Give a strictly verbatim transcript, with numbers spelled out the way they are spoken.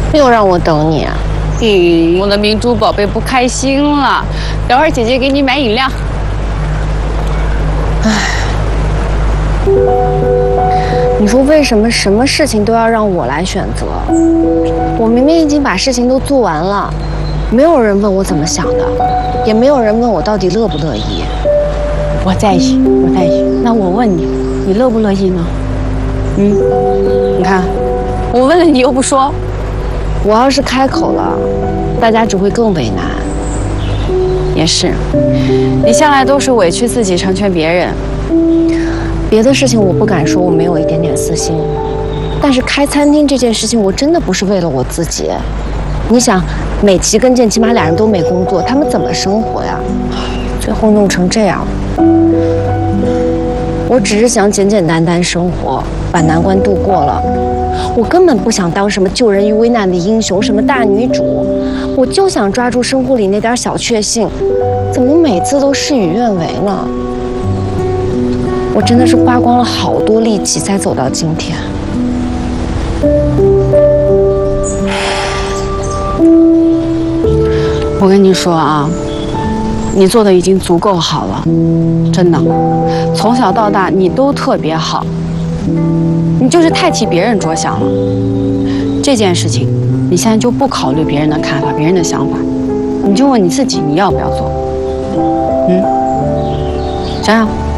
又让我等你啊！ 嗯，我的明珠宝贝不开心了，等会儿姐姐给你买饮料。 唉，你说为什么什么事情都要让我来选择？我明明已经把事情都做完了，没有人问我怎么想的，也没有人问我到底乐不乐意。 我在意，我在意。那我问你，你乐不乐意呢？嗯，你看，我问了你又不说。 我要是开口了，大家只会更为难。 也是，你向来都是委屈自己成全别人。 别的事情我不敢说我没有一点点私心，但是开餐厅这件事情我真的不是为了我自己。你想，美琪跟建起码俩人都没工作，他们怎么生活呀？最后弄成这样，我只是想简简单单生活，把难关度过了。我根本不想当什么救人于危难的英雄，什么大女主，我就想抓住生活里那点小确幸。怎么每次都事与愿违呢？我真的是花光了好多力气才走到今天。 我跟你说啊，你做的已经足够好了，真的，从小到大你都特别好，你就是太替别人着想了。这件事情，你现在就不考虑别人的看法、别人的想法，你就问你自己，你要不要做？嗯，想想。